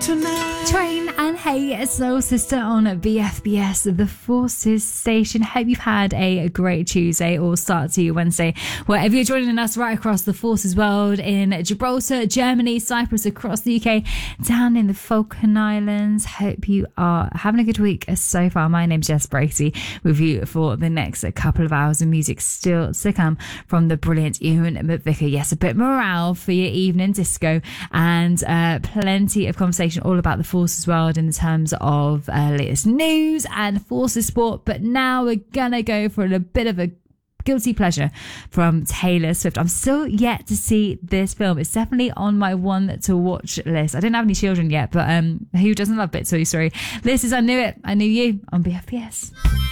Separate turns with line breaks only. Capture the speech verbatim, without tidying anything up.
tonight.
Train and Hey Soul Sister on B F B S, the Forces station. Hope you've had a great Tuesday or start to your Wednesday, wherever you're joining us right across the Forces world, in Gibraltar, Germany, Cyprus, across the U K, down in the Falkland Islands. Hope you are having a good week so far. My name's Jess Bracey with you for the next couple of hours of music still to come from the brilliant Ewan McVicker. Yes, a bit morale for your evening disco, and uh, plenty of conversation all about the Forces world in terms of uh, latest news and Forces sport. But now we're gonna go for a bit of a guilty pleasure from Taylor Swift. I'm still yet to see this film. It's definitely on my one to watch list. I don't have any children yet, but um, who doesn't love Bit Toy Story? This is I Knew It, I Knew You on B F B S.